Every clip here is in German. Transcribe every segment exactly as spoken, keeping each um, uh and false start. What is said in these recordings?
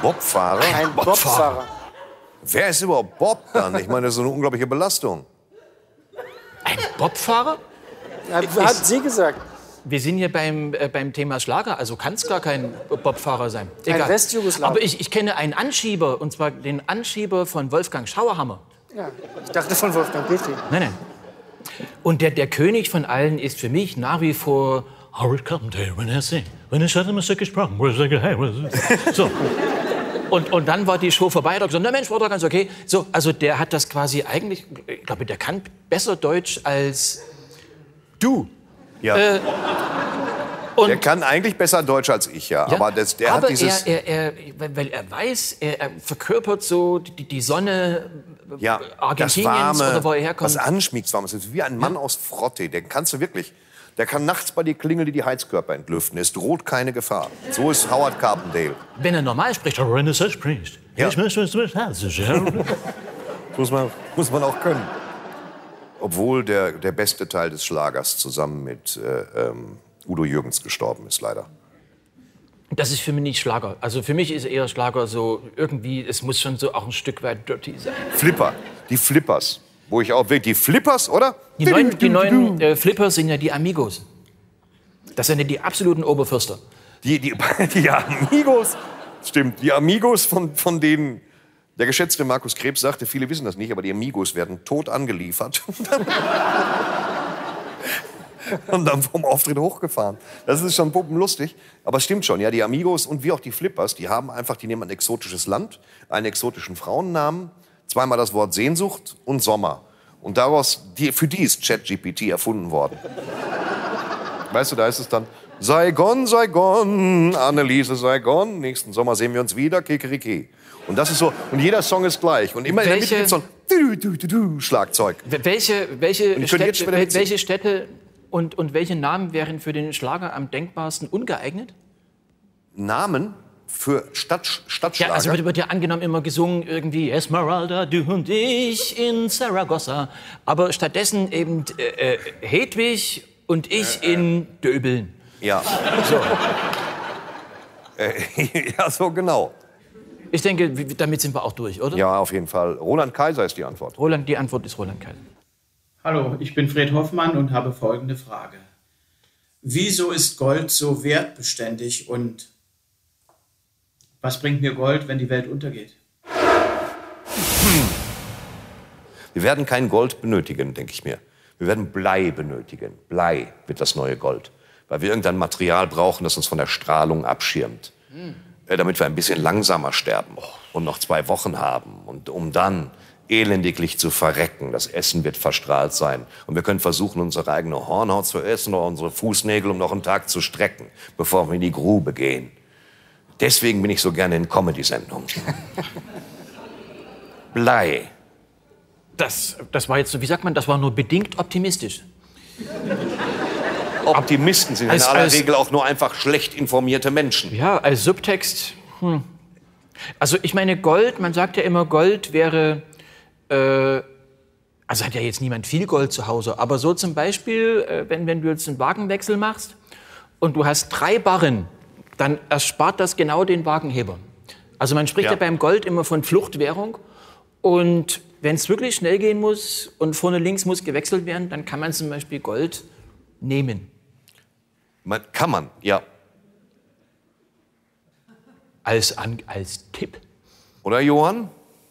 Bobfahrer? Ein Bobfahrer. Wer ist überhaupt Bob dann? Ich meine, das ist so eine unglaubliche Belastung. Ein Bobfahrer? Ja, hat sie gesagt. Wir sind hier beim, äh, beim Thema Schlager, also kann es gar kein Bobfahrer sein. Egal. Ein Westjugoslaw. Aber ich, ich kenne einen Anschieber, und zwar den Anschieber von Wolfgang Schauerhammer. Ja, ich dachte von Wolfgang Petri. Nein, nein. Und der, der König von allen ist für mich nach wie vor Howard Carpenter, when I sing, when I shut him a sick sprung, so. Und, und dann war die Show vorbei, da gesagt, na Mensch, war doch ganz okay. So, also der hat das quasi eigentlich, ich glaube, der kann besser Deutsch als du. Ja. Äh, der kann eigentlich besser Deutsch als ich, ja. Ja, aber das, der aber hat dieses... er, er, er, weil er weiß, er, er verkörpert so die, die Sonne ja, Argentiniens das Warme, oder wo er herkommt. das Anschmiegswarmes. Das ist wie ein Mann ja. aus Frotte. Den kannst du wirklich... Der kann nachts bei dir klingeln, die die Heizkörper entlüften. Es droht keine Gefahr. So ist Howard Carpendale. Wenn er normal spricht, ja. muss, man, muss man auch können. Obwohl der, der beste Teil des Schlagers zusammen mit äh, ähm, Udo Jürgens gestorben ist, leider. Das ist für mich nicht Schlager. Also für mich ist eher Schlager so irgendwie, es muss schon so auch ein Stück weit dirty sein. Flipper, die Flippers. Wo ich auch will, die Flippers, oder? Die neuen, die neuen äh, Flippers sind ja die Amigos. Das sind ja die absoluten Oberfürster. Die, die, die Amigos, stimmt, die Amigos, von, von denen der geschätzte Markus Krebs sagte, viele wissen das nicht, aber die Amigos werden tot angeliefert. Und dann vom Auftritt hochgefahren. Das ist schon puppenlustig. Aber es stimmt schon, ja, die Amigos und wie auch die Flippers, die haben einfach, die nehmen ein exotisches Land, einen exotischen Frauennamen, zweimal das Wort Sehnsucht und Sommer. Und daraus, die, für die ist ChatGPT erfunden worden. Weißt du, da ist es dann, Saigon, Saigon, Anneliese Saigon, nächsten Sommer sehen wir uns wieder, Kikeriki. Und das ist so, und jeder Song ist gleich. Und immer welche, in der Mitte gibt es so ein du, du, du, du, Schlagzeug. Welche, welche, Städte, wel, welche Städte und, und welche Namen wären für den Schlager am denkbarsten ungeeignet? Namen? Für Stadt, Stadtschlager? Ja, also wird, wird ja angenommen immer gesungen irgendwie Esmeralda, du und ich in Saragossa. Aber stattdessen eben äh, Hedwig und ich äh, in Döbeln. Ja. So. äh, ja, so genau. Ich denke, damit sind wir auch durch, oder? Ja, auf jeden Fall. Roland Kaiser ist die Antwort. Roland, die Antwort ist Roland Kaiser. Hallo, ich bin Fred Hoffmann und habe folgende Frage. Wieso ist Gold so wertbeständig und was bringt mir Gold, wenn die Welt untergeht? Hm. Wir werden kein Gold benötigen, denke ich mir. Wir werden Blei benötigen. Blei wird das neue Gold. Weil wir irgendein Material brauchen, das uns von der Strahlung abschirmt. Hm. Äh, damit wir ein bisschen langsamer sterben und noch zwei Wochen haben. Und um dann elendiglich zu verrecken. Das Essen wird verstrahlt sein. Und wir können versuchen, unsere eigene Hornhaut zu essen oder unsere Fußnägel, um noch einen Tag zu strecken, bevor wir in die Grube gehen. Deswegen bin ich so gerne in Comedy-Sendungen. Blei. Das, das war jetzt, wie sagt man, das war nur bedingt optimistisch. Optimisten sind als, in aller als, Regel auch nur einfach schlecht informierte Menschen. Ja, als Subtext. Hm. Also ich meine, Gold, man sagt ja immer, Gold wäre, äh, also hat ja jetzt niemand viel Gold zu Hause, aber so zum Beispiel, äh, wenn, wenn du jetzt einen Wagenwechsel machst und du hast drei Barren, dann erspart das genau den Wagenheber. Also man spricht ja, ja beim Gold immer von Fluchtwährung. Und wenn es wirklich schnell gehen muss und vorne links muss gewechselt werden, dann kann man zum Beispiel Gold nehmen. Man, kann man, ja. Als, an, als Tipp. Oder, Johann?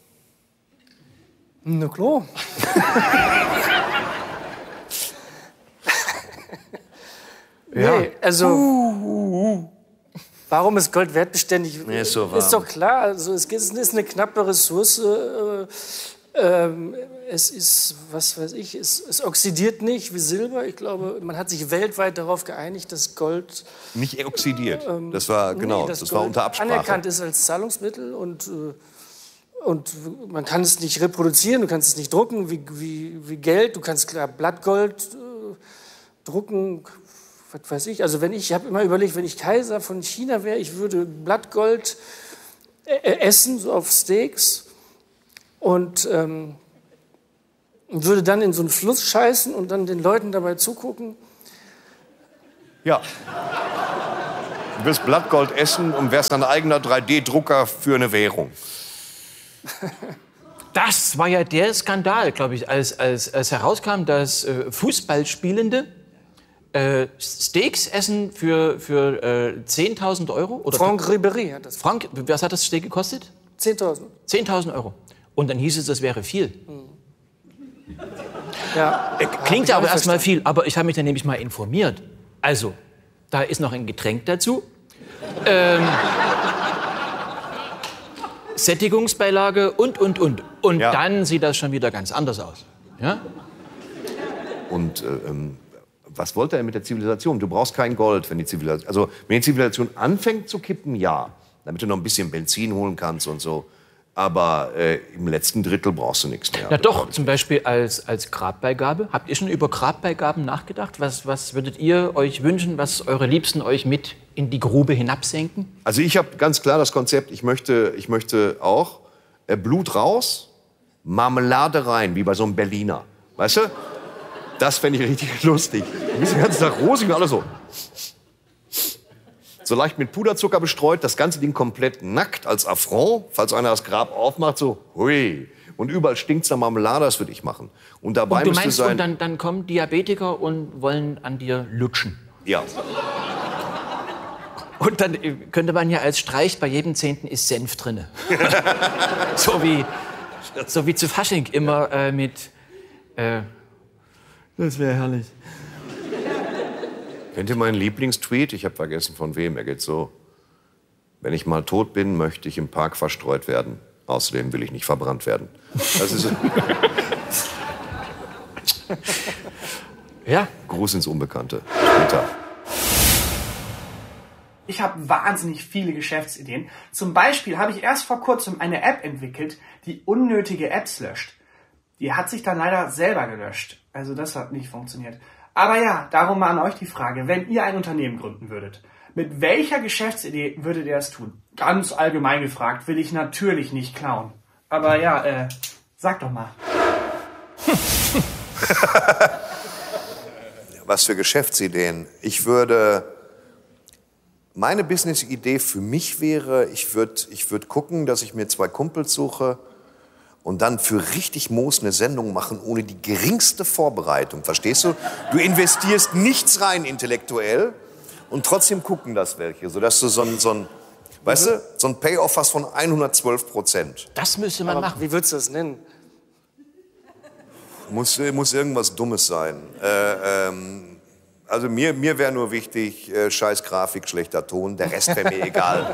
Na klar. Ja. Nee, also... Uh, uh, uh. Warum ist Gold wertbeständig? Nee, ist, so ist doch klar, also es ist eine knappe Ressource. Äh, äh, es ist, was weiß ich, es, es oxidiert nicht wie Silber. Ich glaube, man hat sich weltweit darauf geeinigt, dass Gold... Nicht oxidiert, ähm, das war, genau, nee, das Gold war unter Absprache. anerkannt ist als Zahlungsmittel und, äh, und man kann es nicht reproduzieren, du kannst es nicht drucken wie, wie, wie Geld. Du kannst klar Blattgold äh, drucken, was weiß ich, also wenn ich, ich habe immer überlegt, wenn ich Kaiser von China wäre, ich würde Blattgold äh, essen, so auf Steaks und ähm, würde dann in so einen Fluss scheißen und dann den Leuten dabei zugucken. Ja. Du wirst Blattgold essen und wärst ein eigener drei D Drucker für eine Währung. Das war ja der Skandal, glaube ich, als, als, als herauskam, dass äh, Fußballspielende äh, Steaks essen für, für äh, zehntausend Euro. Oder Franck Ribéry hat das. Frank, was hat das Steak gekostet? zehntausend. zehntausend Euro. Und dann hieß es, das wäre viel. Ja. Äh, klingt ja Ja, aber hab ich erstmal viel, aber ich habe mich dann nämlich mal informiert. Also, da ist noch ein Getränk dazu. Ähm, Sättigungsbeilage und, und, und. Und Ja. dann sieht das schon wieder ganz anders aus. Ja? Und äh, ähm, was wollte er mit der Zivilisation? Du brauchst kein Gold, wenn die Zivilisation... Also, wenn die Zivilisation anfängt zu kippen, ja. Damit du noch ein bisschen Benzin holen kannst und so. Aber äh, im letzten Drittel brauchst du nichts mehr. Na doch, zum Beispiel als, als Grabbeigabe. Habt ihr schon über Grabbeigaben nachgedacht? Was, was würdet ihr euch wünschen, was eure Liebsten euch mit in die Grube hinabsenken? Also ich habe ganz klar das Konzept, ich möchte, ich möchte auch äh, Blut raus, Marmelade rein, wie bei so einem Berliner. Weißt du? Das fände ich richtig lustig. Du bist den ganzen Tag rosig und alles so. So leicht mit Puderzucker bestreut, das ganze Ding komplett nackt als Affront. Falls einer das Grab aufmacht, so hui. Und überall stinkt's nach Marmelade, das würde ich machen. Und dabei Und du müsste meinst, sein... und dann, dann kommen Diabetiker und wollen an dir lutschen. Ja. Und dann äh, könnte man ja als Streich, bei jedem Zehnten ist Senf drinne. so, wie, so wie zu Fasching immer äh, mit... Äh, das wäre herrlich. Kennt ihr meinen Lieblingstweet? Ich habe vergessen von wem. Er geht so: Wenn ich mal tot bin, möchte ich im Park verstreut werden. Außerdem will ich nicht verbrannt werden. Das ist Ja. Gruß ins Unbekannte. Später. Ich habe wahnsinnig viele Geschäftsideen. Zum Beispiel habe ich erst vor kurzem eine App entwickelt, die unnötige Apps löscht. Die hat sich dann leider selber gelöscht. Also das hat nicht funktioniert. Aber ja, darum mal an euch die Frage, wenn ihr ein Unternehmen gründen würdet, mit welcher Geschäftsidee würdet ihr das tun? Ganz allgemein gefragt, will ich natürlich nicht klauen. Aber ja, äh, sag doch mal. Was für Geschäftsideen? Ich würde... Meine Business-Idee für mich wäre, ich würde ich würd gucken, dass ich mir zwei Kumpels suche und dann für richtig Moos eine Sendung machen, ohne die geringste Vorbereitung. Verstehst du? Du investierst nichts rein intellektuell und trotzdem gucken das welche, sodass du so ein, so ein, weißt du, so ein Payoff hast von hundertzwölf Prozent. Das müsste man Aber machen. wie würdest du das nennen? Muss, muss irgendwas Dummes sein. Äh, ähm, also mir, mir wäre nur wichtig, äh, scheiß Grafik, schlechter Ton, der Rest wäre mir egal.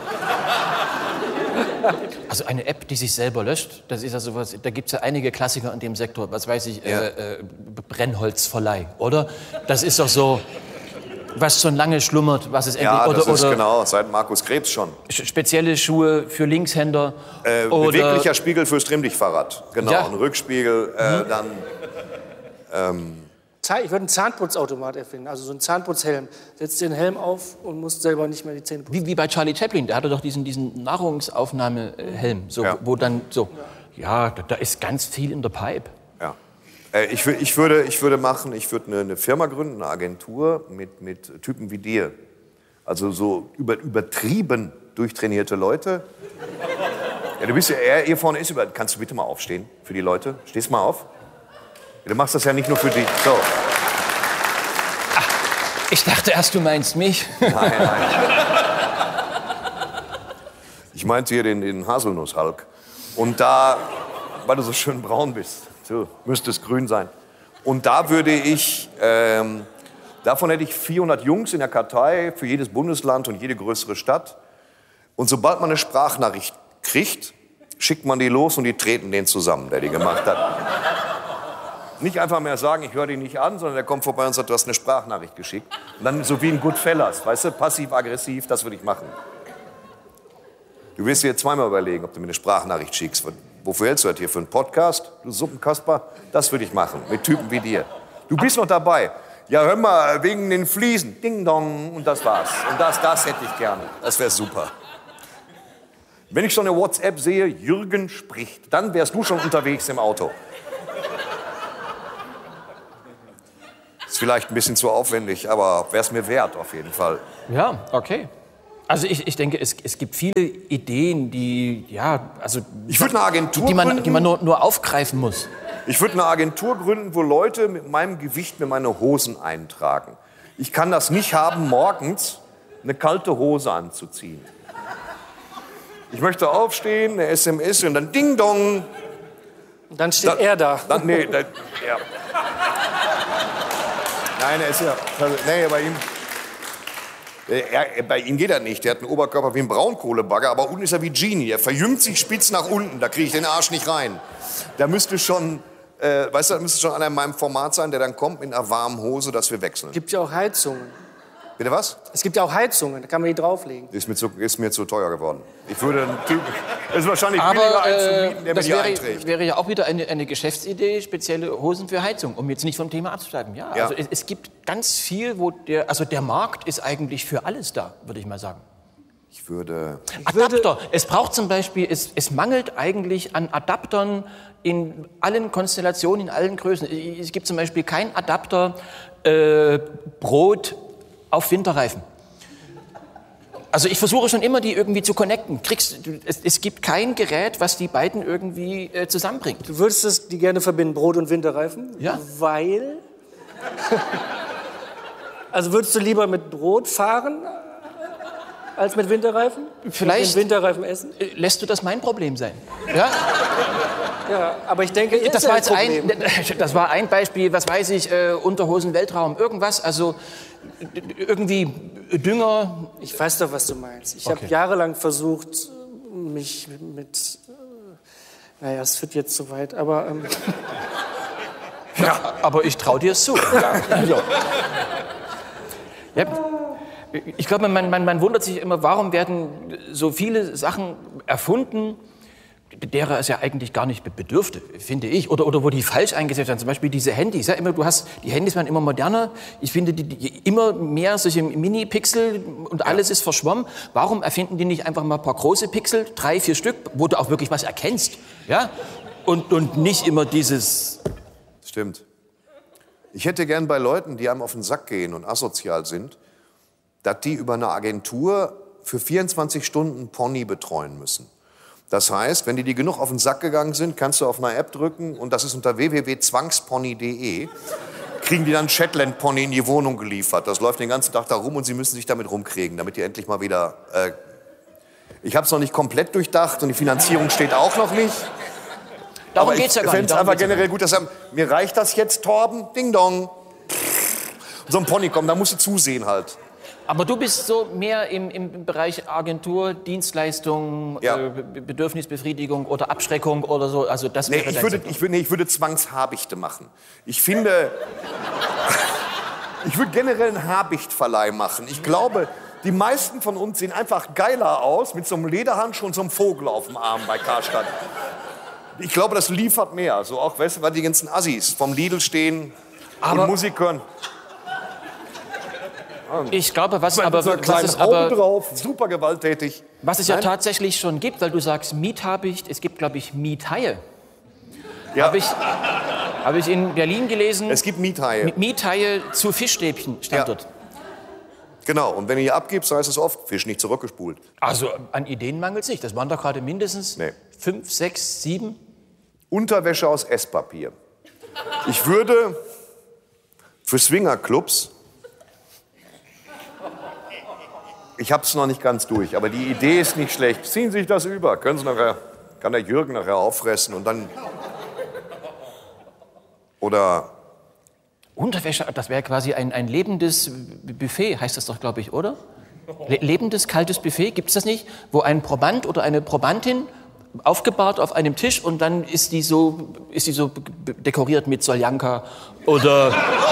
Also eine App, die sich selber löscht, das ist ja sowas, da gibt es ja einige Klassiker in dem Sektor, was weiß ich, Ja. äh, äh, Brennholzverleih, oder? Das ist doch so, was schon lange schlummert, was es endlich... Ja, oder, das ist oder genau, seit Markus Krebs schon. spezielle Schuhe für Linkshänder. Äh, oder beweglicher Spiegel fürs Trimmdichtfahrrad. Genau, Ja. ein Rückspiegel, äh, dann... Ähm, Zahn- Ich würde einen Zahnputzautomat erfinden, also so einen Zahnputzhelm. Setzt den Helm auf und musst selber nicht mehr die Zähne putzen. wie, wie bei Charlie Chaplin, der hatte doch diesen, diesen Nahrungsaufnahmehelm, so, Ja. wo dann so... Ja, da, da ist ganz viel in der Pipe. ja. Äh, ich, wür- ich, würde, ich würde machen, ich würde eine, eine Firma gründen, eine Agentur mit, mit Typen wie dir. Also so über, übertrieben durchtrainierte Leute. Ja, du bist ja, er, hier vorne ist über... Kannst du bitte mal aufstehen für die Leute? Stehst mal auf. Du machst das ja nicht nur für dich. So. Ich dachte erst, du meinst mich. Nein, nein. Ich meinte hier den, den Haselnuss-Hulk. Und da, weil du so schön braun bist, so, müsste es grün sein. Und da würde ich, ähm, davon hätte ich vierhundert Jungs in der Kartei für jedes Bundesland und jede größere Stadt. Und sobald man eine Sprachnachricht kriegt, schickt man die los und die treten den zusammen, der die gemacht hat. Nicht einfach mehr sagen, ich höre dich nicht an, sondern der kommt vorbei und sagt, du hast eine Sprachnachricht geschickt. Und dann so wie ein Goodfellas, weißt du, passiv-aggressiv, das würde ich machen. Du wirst dir jetzt zweimal überlegen, ob du mir eine Sprachnachricht schickst. Wofür hältst du das hier? Für einen Podcast? Du Suppenkasper? Das würde ich machen, mit Typen wie dir. Du bist noch dabei. Ja, hör mal, wegen den Fliesen. Ding dong, und das war's. Und das, das hätte ich gerne. Das wäre super. Wenn ich schon eine WhatsApp sehe, Jürgen spricht, dann wärst du schon unterwegs im Auto. Ist vielleicht ein bisschen zu aufwendig, aber wär's mir wert auf jeden Fall. Ja, okay. Also ich, ich denke, es, es gibt viele Ideen, die, ja, also... Ich würde eine Agentur die man, gründen. die man nur, nur aufgreifen muss. Ich würde eine Agentur gründen, wo Leute mit meinem Gewicht mir meine Hosen eintragen. Ich kann das nicht haben, morgens eine kalte Hose anzuziehen. Ich möchte aufstehen, eine S M S und dann Ding Dong. Und dann steht Da- er da. Dann, nee, da, ja. Nein, er ist ja. Nee, bei ihm. Er, bei ihm geht das nicht. Der hat einen Oberkörper wie ein Braunkohlebagger, aber unten ist er wie Genie. Er verjüngt sich spitz nach unten. Da kriege ich den Arsch nicht rein. Da müsste schon, äh, weißt du, da müsste schon einer in meinem Format sein, der dann kommt mit einer warmen Hose, dass wir wechseln. Es gibt ja auch Heizungen. Bitte was? Es gibt ja auch Heizungen, da kann man die drauflegen. Ist mir zu, ist mir zu teuer geworden. Ich würde einen Typen. Es ist wahrscheinlich billiger, Aber einen zu äh, mieten, der mir das die wäre, einträgt. wäre ja auch wieder eine, eine Geschäftsidee, spezielle Hosen für Heizung, um jetzt nicht vom Thema abzuschreiben. Ja, Ja. Also es, es gibt ganz viel, wo der, also der Markt ist eigentlich für alles da, würde ich mal sagen. Ich würde. Adapter. Es braucht zum Beispiel, es, es mangelt eigentlich an Adaptern in allen Konstellationen, in allen Größen. Es gibt zum Beispiel kein Adapter äh, Brot auf Winterreifen. Also ich versuche schon immer, die irgendwie zu connecten. Kriegst, du- es, es gibt kein Gerät, was die beiden irgendwie äh, zusammenbringt. Du würdest das, die gerne verbinden, Brot und Winterreifen? Ja. Weil? Also würdest du lieber mit Brot fahren als mit Winterreifen? Vielleicht- Und den Winterreifen essen? Äh, Lässt du das mein Problem sein? Ja? Ja, aber ich denke, es Das ist war ein jetzt ein, Problem. das war ein Beispiel, was weiß ich, äh, Unterhosen, Weltraum, irgendwas, also äh, irgendwie Dünger. Ich weiß doch, was du meinst. Ich Okay. habe jahrelang versucht, mich mit... äh, Naja, es wird jetzt zu weit, aber... Ähm, Ja, aber ich traue dir es zu. Ja. Also. Ja, ich glaube, man, man, man wundert sich immer, warum werden so viele Sachen erfunden, derer es ja eigentlich gar nicht bedürfte, finde ich. Oder, oder wo die falsch eingesetzt werden. Zum Beispiel diese Handys. Ja, immer, du hast, die Handys werden immer moderner. Ich finde, die, die immer mehr solche Mini-Pixel und alles ist verschwommen. Warum erfinden die nicht einfach mal ein paar große Pixel, drei, vier Stück, wo du auch wirklich was erkennst? Ja? Und, und nicht immer dieses... Stimmt. Ich hätte gern bei Leuten, die einem auf den Sack gehen und asozial sind, dass die über eine Agentur für vierundzwanzig Stunden Pony betreuen müssen. Das heißt, wenn die dir genug auf den Sack gegangen sind, kannst du auf eine App drücken und das ist unter w w w punkt zwangspony punkt d e, kriegen die dann Shetland Pony in die Wohnung geliefert. Das läuft den ganzen Tag da rum und sie müssen sich damit rumkriegen, damit die endlich mal wieder... Äh ich habe es noch nicht komplett durchdacht und die Finanzierung steht auch noch nicht. Darum Aber geht's ja ich gar fände nicht. es Darum einfach geht's ja generell gut, dass er, mir reicht das jetzt, Torben, Ding Dong. So ein Pony kommt, da musst du zusehen halt. Aber du bist so mehr im, im Bereich Agentur, Dienstleistung, Ja. äh, Be- Bedürfnisbefriedigung oder Abschreckung oder so. Also das Nee, wäre ich dein würde, Sektor. ich, würde, nee, ich würde Zwangshabichte machen. Ich finde, ich würde generell einen Habichtverleih machen. Ich glaube, die meisten von uns sehen einfach geiler aus mit so einem Lederhandschuh und so einem Vogel auf dem Arm bei Karstadt. Ich glaube, das liefert mehr. So auch, weißt du, weil die ganzen Assis vom Lidl stehen Aber- und Musik hören. Ich glaube, was, Aber aber, mit so einer was, kleinen es Haube aber, drauf, super gewalttätig. was es ja Nein? tatsächlich schon gibt, weil du sagst Miethabicht, es gibt, glaube ich, Miethaie. Ja, Habe ich, hab ich in Berlin gelesen. es gibt Miethaie. Miethaie zu Fischstäbchen stand Ja. dort. Genau, und wenn ihr abgibst, heißt es oft, Fisch nicht zurückgespult. Also an Ideen mangelt es nicht. Das waren doch gerade mindestens Nee. fünf, sechs, sieben. Unterwäsche aus Esspapier. Ich würde für Swingerclubs, ich habe es noch nicht ganz durch, aber die Idee ist nicht schlecht. Ziehen Sie sich das über, können Sie nachher, kann der Jürgen nachher auffressen und dann... Oder Unterwäsche, das wäre quasi ein, ein lebendes Buffet, heißt das doch, glaube ich, oder? Le lebendes, kaltes Buffet, gibt es das nicht? Wo ein Proband oder eine Probandin aufgebahrt auf einem Tisch und dann ist die so, ist die so b- dekoriert mit Soljanka oder...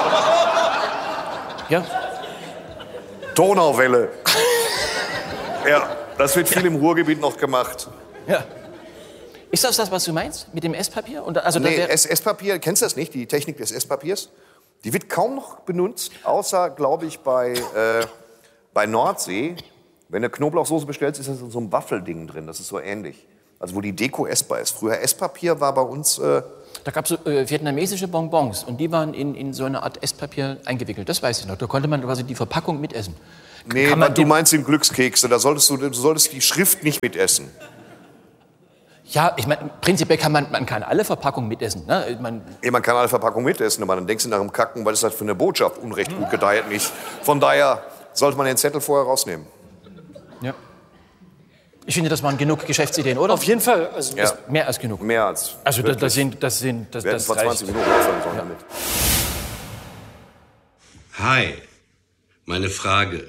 Ja, Donauwelle. Ja, das wird viel im Ruhrgebiet noch gemacht. ja. Ist das das, was du meinst mit dem Esspapier? Und also da Nee, wär- Ess- Esspapier, kennst du das nicht, die Technik des Esspapiers? Die wird kaum noch benutzt, außer, glaube ich, bei, äh, bei Nordsee. Wenn du Knoblauchsoße bestellst, ist das in so einem Waffelding drin, das ist so ähnlich. Also wo die Deko essbar ist. Früher Esspapier war bei uns... Äh, Da gab es so, äh, vietnamesische Bonbons und die waren in, in so eine Art Esspapier eingewickelt. Das weiß ich noch. Da konnte man quasi die Verpackung mitessen. Nee, kann man du den- meinst den Glückskekse, da solltest du, du solltest die Schrift nicht mitessen. Ja, ich meine, prinzipiell kann man, man kann alle Verpackungen mitessen. Ne? Ich mein, Ja, man kann alle Verpackungen mitessen, aber dann denkst du nach dem Kacken, was ist das für eine Botschaft? Unrecht gut gedeiht nicht. Von daher sollte man den Zettel vorher rausnehmen. ja. Ich finde, das waren genug Geschäftsideen, oder? Auf jeden Fall. Also, Ja, Mehr als genug. mehr als. Also das, wirklich. das sind, das sind, das, Wir hätten das vor reicht. zwanzig Minuten aufhören sollen damit. Hi, meine Frage.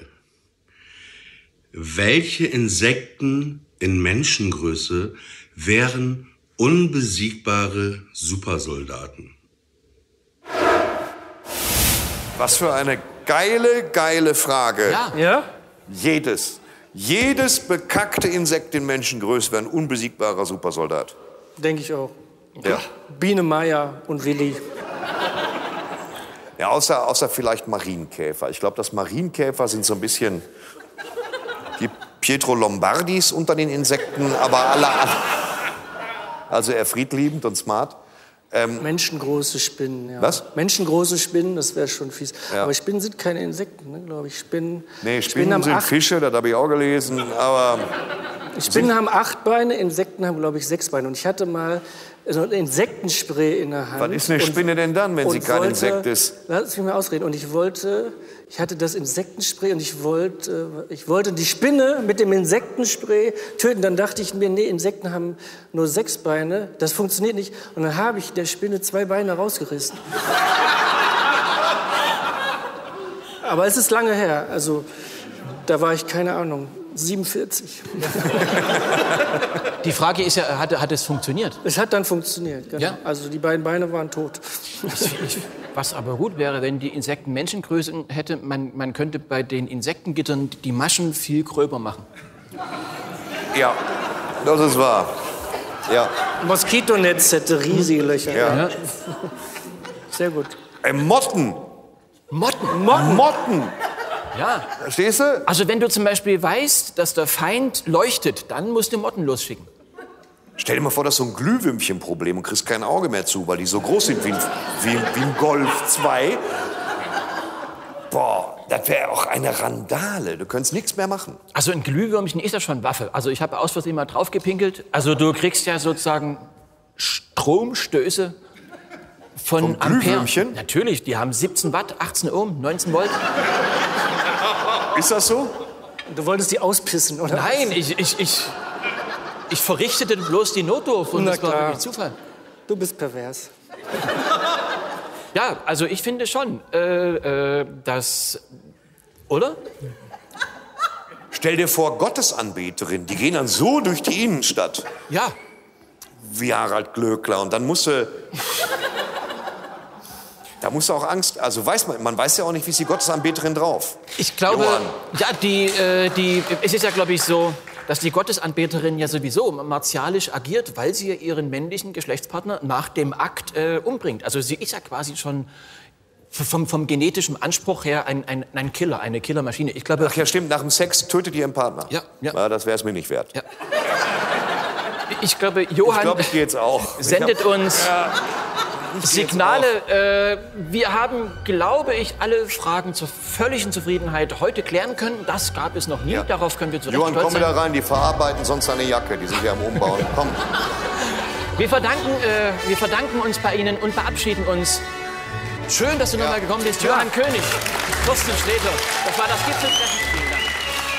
Welche Insekten in Menschengröße wären unbesiegbare Supersoldaten? Was für eine geile, geile Frage. Ja. ja? Jedes. Jedes bekackte Insekt in Menschengröße wäre ein unbesiegbarer Supersoldat. Denke ich auch. Ja. Biene Meier und Willi. Ja, außer, außer vielleicht Marienkäfer. Ich glaube, dass Marienkäfer sind so ein bisschen die Pietro Lombardis unter den Insekten, aber alle. Also eher friedliebend und smart. Ähm, Menschengroße Spinnen, ja. Was? Menschengroße Spinnen, das wäre schon fies. Ja. Aber Spinnen sind keine Insekten, ne, glaube ich. Spinnen, nee, Spinnen haben sind acht, Fische, das habe ich auch gelesen, aber Spinnen haben acht Beine, Insekten haben, glaube ich, sechs Beine. Und ich hatte mal so ein Insektenspray in der Hand. was ist eine und- Spinne denn dann, wenn sie und kein wollte, Insekt ist? Lass mich mal ausreden. Und ich wollte, ich hatte das Insektenspray und ich wollte, ich wollte die Spinne mit dem Insektenspray töten. Dann dachte ich mir, nee, Insekten haben nur sechs Beine, das funktioniert nicht. Und dann habe ich der Spinne zwei Beine rausgerissen. Aber es ist lange her, also da war ich, keine Ahnung, siebenundvierzig. Die Frage ist ja, hat, hat es funktioniert? Es hat dann funktioniert, genau. Ja? Also die beiden Beine waren tot. Was aber gut wäre, wenn die Insekten Menschengrößen hätte, man, man könnte bei den Insektengittern die Maschen viel gröber machen. Ja, das ist wahr. Ja. Moskitonetz hätte riesige Löcher. Ja. Ja. Sehr gut. Äh, Motten. Motten. Motten. Motten. Ja. Verstehst du? Also wenn du zum Beispiel weißt, dass der Feind leuchtet, dann musst du Motten losschicken. Stell dir mal vor, das ist so ein Glühwürmchenproblem und kriegst kein Auge mehr zu, weil die so groß sind wie ein, wie, wie ein Golf zwei. Boah, das wäre auch eine Randale. Du könntest nichts mehr machen. Also ein Glühwürmchen ist ja schon Waffe. Also ich habe aus Versehen mal draufgepinkelt. Also du kriegst ja sozusagen Stromstöße von Vom Ampere. Glühwürmchen? Natürlich, die haben siebzehn Watt, achtzehn Ohm, neunzehn Volt. Ist das so? Du wolltest die auspissen, oder? Nein, ich, ich, ich, ich verrichtete bloß die Notdurft und Na das war klar. wirklich Zufall. Du bist pervers. Ja, also ich finde schon, äh, äh, dass... Oder? Stell dir vor, Gottesanbeterinnen, die gehen dann so durch die Innenstadt Ja. wie Harald Glöckler und dann musst du... Da musst du auch Angst, also weiß man, man weiß ja auch nicht, wie ist die Gottesanbeterin drauf. Ich glaube, Johann. ja, die, äh, die, es ist ja, glaube ich, so, dass die Gottesanbeterin ja sowieso martialisch agiert, weil sie ja ihren männlichen Geschlechtspartner nach dem Akt äh, umbringt. Also sie ist ja quasi schon vom, vom genetischen Anspruch her ein, ein, ein Killer, eine Killermaschine. Ich glaube, Ach ja, stimmt, nach dem Sex tötet ihr ihren Partner. Ja, ja. Das wäre es mir nicht wert. Ja. ich glaube, Johann Ich glaube, ich gehe jetzt auch. sendet uns Signale. Äh, wir haben, glaube ich, alle Fragen zur völligen Zufriedenheit heute klären können. Das gab es noch nie. Ja. Darauf können wir zu Recht Johann, stolz komm wieder sein. rein, die verarbeiten sonst eine Jacke, die sind ja am Umbauen. Komm. Wir verdanken, äh, wir verdanken uns bei Ihnen und verabschieden uns. Schön, dass du nochmal gekommen bist. Johann König, Thorsten Sträter. Das war das Gipfeltreffen.